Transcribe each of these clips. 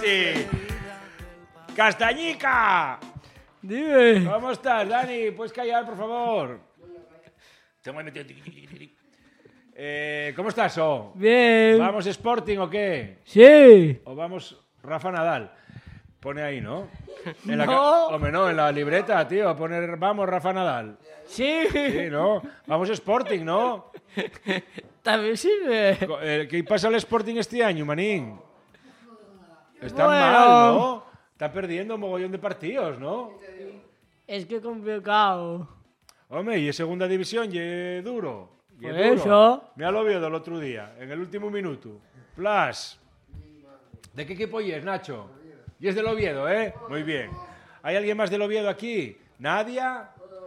sí. ¡Castañica! Dime. ¿Cómo estás, Dani? ¿Puedes callar, por favor? Tengo ahí metido. ¿Cómo estás, Bien. ¿Vamos Sporting o qué? Sí. ¿O vamos Rafa Nadal? Pone ahí, ¿no? No. Hombre, no, en la libreta, tío. Poner vamos Rafa Nadal. Sí. Sí, ¿no? Vamos Sporting, ¿no? También sirve. ¿Qué pasa al Sporting este año, manín? Están Bueno. mal, ¿no? Está perdiendo un mogollón de partidos, ¿no? Es que complicado. Hombre, y en segunda división, y duro. Y Por duro. eso. Me lo vio el otro día, en el último minuto. Plus. ¿De qué equipo es, Nacho? Y es del Oviedo, ¿eh? Muy bien. ¿Hay alguien más del Oviedo aquí? ¿Nadia?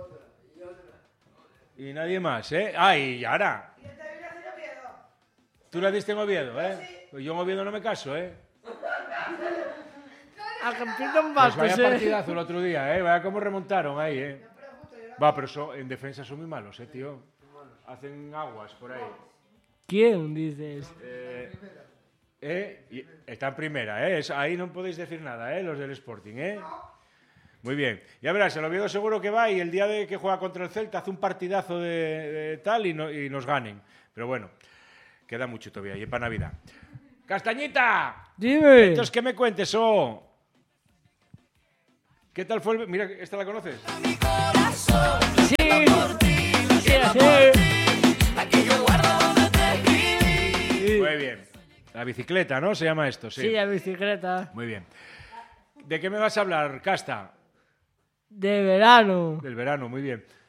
Y nadie más, ¿eh? Ah, y Yara. Tú la diste en Oviedo, ¿eh? Pues yo en Oviedo no me caso, ¿eh? A que pierdan Pues bastos, vaya partidazo el otro día, ¿eh? Vaya cómo remontaron ahí, ¿eh? Va, pero en defensa son muy malos, tío. Hacen aguas por ahí. ¿Quién dices? Y está en primera, ¿eh? Ahí no podéis decir nada, ¿eh? Los del Sporting, ¿eh? Muy bien. Ya verás, el Oviedo seguro que va y el día de que juega contra el Celta hace un partidazo de tal y nos ganen. Pero bueno, queda mucho todavía y es para Navidad. ¡Castañita! Dime. Entonces, ¿qué me cuentes, ¿Qué tal fue el... Mira, ¿esta la conoces? Sí. Sí. Muy bien. La bicicleta, ¿no? Se llama esto, sí. Sí, la bicicleta. Muy bien. ¿De qué me vas a hablar, Casta? De verano. Del verano, muy bien.